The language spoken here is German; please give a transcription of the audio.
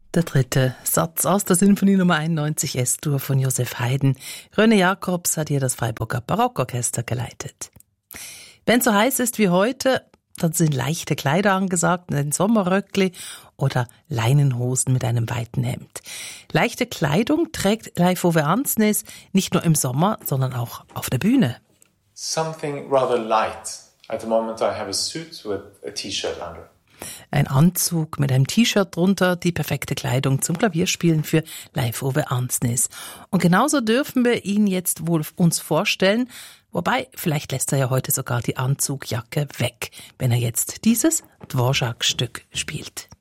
Der dritte Satz aus der Sinfonie Nummer 91 S-Dur von Joseph Haydn. René Jacobs hat hier das Freiburger Barockorchester geleitet. Wenn es so heiß ist wie heute, dann sind leichte Kleider angesagt, ein Sommerröckli oder Leinenhosen mit einem weiten Hemd. Leichte Kleidung trägt Leif Ove Andsnes nicht nur im Sommer, sondern auch auf der Bühne. Something rather light. At the moment I have a suit with a T-shirt under. Ein Anzug mit einem T-Shirt drunter, die perfekte Kleidung zum Klavierspielen für Leif Ove Andsnes. Und genauso dürfen wir ihn jetzt wohl uns vorstellen, wobei vielleicht lässt er ja heute sogar die Anzugjacke weg, wenn er jetzt dieses Dvořák-Stück spielt.